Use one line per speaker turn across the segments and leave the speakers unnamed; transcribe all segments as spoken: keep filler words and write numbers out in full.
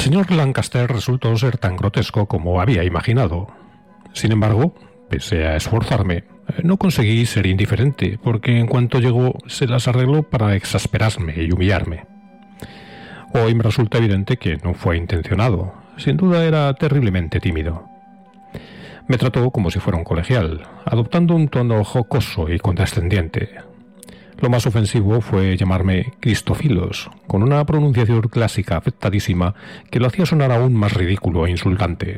señor Lancaster resultó ser tan grotesco como había imaginado. Sin embargo, pese a esforzarme, no conseguí ser indiferente, porque en cuanto llegó se las arregló para exasperarme y humillarme. Hoy me resulta evidente que no fue intencionado. Sin duda era terriblemente tímido. Me trató como si fuera un colegial, adoptando un tono jocoso y condescendiente. Lo más ofensivo fue llamarme Cristofilos, con una pronunciación clásica afectadísima que lo hacía sonar aún más ridículo e insultante.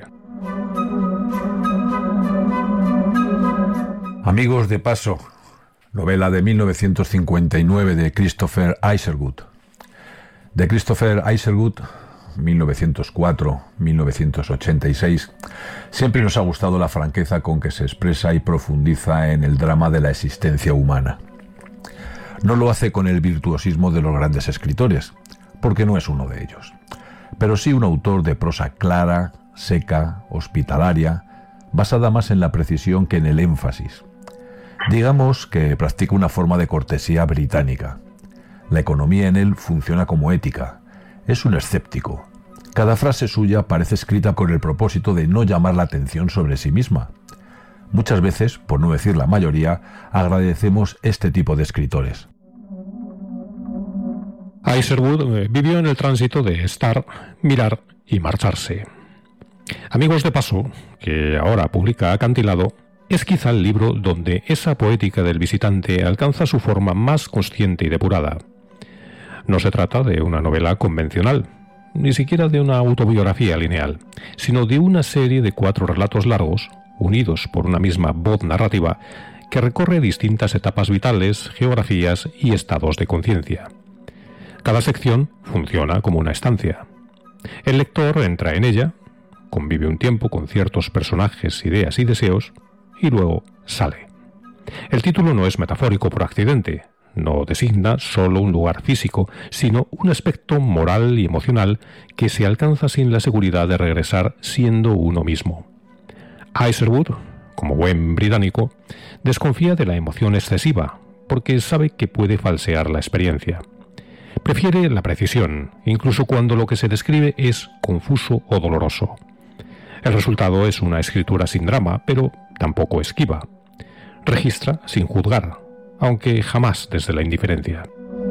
Amigos de paso, novela de mil novecientos cincuenta y nueve de Christopher Isherwood. De Christopher Isherwood, mil novecientos cuatro a mil novecientos ochenta y seis, siempre nos ha gustado la franqueza con que se expresa y profundiza en el drama de la existencia humana. No lo hace con el virtuosismo de los grandes escritores, porque no es uno de ellos, pero sí un autor de prosa clara, seca, hospitalaria, basada más en la precisión que en el énfasis. Digamos que practica una forma de cortesía británica. La economía en él funciona como ética. Es un escéptico. Cada frase suya parece escrita con el propósito de no llamar la atención sobre sí misma. Muchas veces, por no decir la mayoría, agradecemos este tipo de escritores.
Isherwood vivió en el tránsito de estar, mirar y marcharse. Amigos de paso, que ahora publica Acantilado, es quizá el libro donde esa poética del visitante alcanza su forma más consciente y depurada. No se trata de una novela convencional, ni siquiera de una autobiografía lineal, sino de una serie de cuatro relatos largos, unidos por una misma voz narrativa, que recorre distintas etapas vitales, geografías y estados de conciencia. Cada sección funciona como una estancia. El lector entra en ella, convive un tiempo con ciertos personajes, ideas y deseos, y luego sale. El título no es metafórico por accidente, no designa solo un lugar físico, sino un aspecto moral y emocional que se alcanza sin la seguridad de regresar siendo uno mismo. Isherwood, como buen británico, desconfía de la emoción excesiva, porque sabe que puede falsear la experiencia. Prefiere la precisión, incluso cuando lo que se describe es confuso o doloroso. El resultado es una escritura sin drama, pero tampoco esquiva. Registra sin juzgar, aunque jamás desde la indiferencia.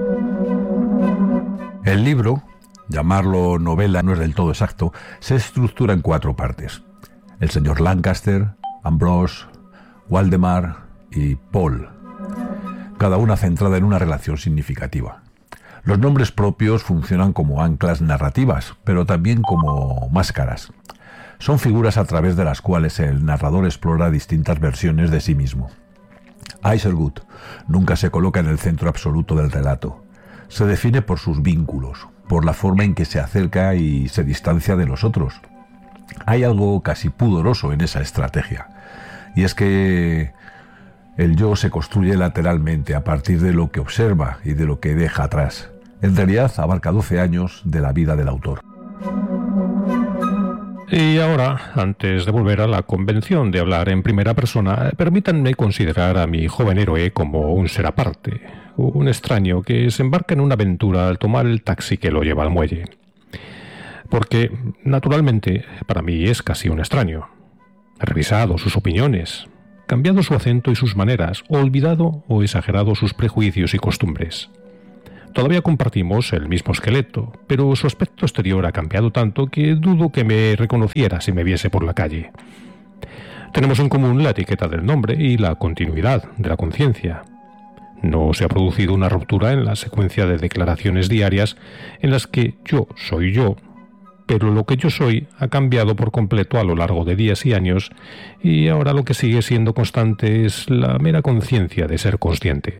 El libro, llamarlo novela no es del todo exacto, se estructura en cuatro partes. El señor Lancaster, Ambrose, Waldemar y Paul, cada una centrada en una relación significativa. Los nombres propios funcionan como anclas narrativas, pero también como máscaras. Son figuras a través de las cuales el narrador explora distintas versiones de sí mismo. Isherwood nunca se coloca en el centro absoluto del relato. Se define por sus vínculos, por la forma en que se acerca y se distancia de los otros. Hay algo casi pudoroso en esa estrategia, y es que el yo se construye lateralmente a partir de lo que observa y de lo que deja atrás. En realidad abarca doce años de la vida del autor.
Y ahora, antes de volver a la convención de hablar en primera persona, permítanme considerar a mi joven héroe como un ser aparte, un extraño que se embarca en una aventura al tomar el taxi que lo lleva al muelle. Porque, naturalmente, para mí es casi un extraño. He revisado sus opiniones, cambiado su acento y sus maneras, olvidado o exagerado sus prejuicios y costumbres. Todavía compartimos el mismo esqueleto, pero su aspecto exterior ha cambiado tanto que dudo que me reconociera si me viese por la calle. Tenemos en común la etiqueta del nombre y la continuidad de la conciencia. No se ha producido una ruptura en la secuencia de declaraciones diarias en las que yo soy yo, pero lo que yo soy ha cambiado por completo a lo largo de días y años, y ahora lo que sigue siendo constante es la mera conciencia de ser consciente.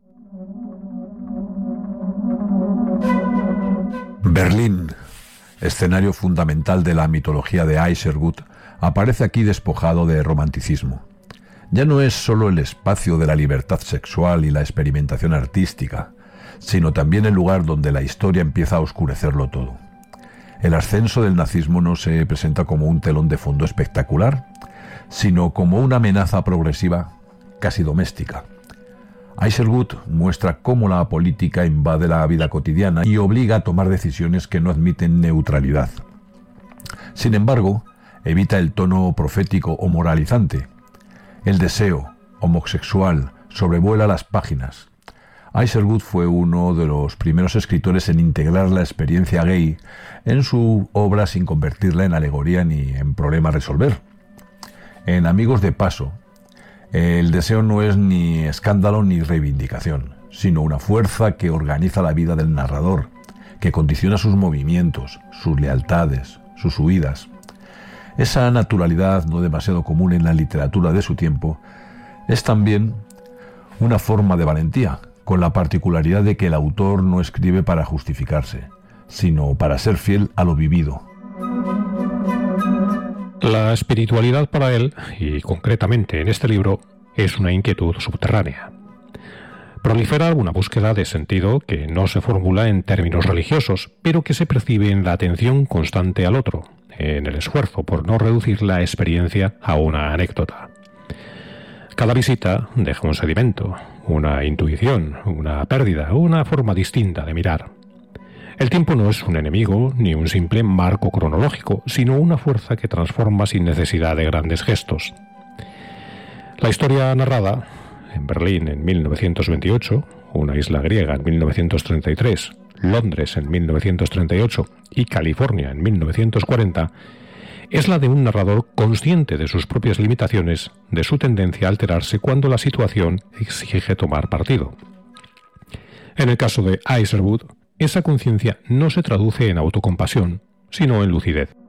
Berlín, escenario fundamental de la mitología de Isherwood, aparece aquí despojado de romanticismo. Ya no es solo el espacio de la libertad sexual y la experimentación artística, sino también el lugar donde la historia empieza a oscurecerlo todo. El ascenso del nazismo no se presenta como un telón de fondo espectacular, sino como una amenaza progresiva, casi doméstica. Isherwood muestra cómo la política invade la vida cotidiana y obliga a tomar decisiones que no admiten neutralidad. Sin embargo, evita el tono profético o moralizante. El deseo homosexual sobrevuela las páginas. Isherwood fue uno de los primeros escritores en integrar la experiencia gay en su obra sin convertirla en alegoría ni en problema a resolver. En Amigos de Paso, el deseo no es ni escándalo ni reivindicación, sino una fuerza que organiza la vida del narrador, que condiciona sus movimientos, sus lealtades, sus huidas. Esa naturalidad no demasiado común en la literatura de su tiempo es también una forma de valentía, con la particularidad de que el autor no escribe para justificarse, sino para ser fiel a lo vivido.
La espiritualidad para él, y concretamente en este libro, es una inquietud subterránea. Prolifera una búsqueda de sentido que no se formula en términos religiosos, pero que se percibe en la atención constante al otro, en el esfuerzo por no reducir la experiencia a una anécdota. Cada visita deja un sedimento, una intuición, una pérdida, una forma distinta de mirar. El tiempo no es un enemigo ni un simple marco cronológico, sino una fuerza que transforma sin necesidad de grandes gestos. La historia narrada, en Berlín en mil novecientos veintiocho, una isla griega en mil novecientos treinta y tres, Londres en mil novecientos treinta y ocho y California en mil novecientos cuarenta, es la de un narrador consciente de sus propias limitaciones, de su tendencia a alterarse cuando la situación exige tomar partido. En el caso de Isherwood, esa conciencia no se traduce en autocompasión, sino en lucidez.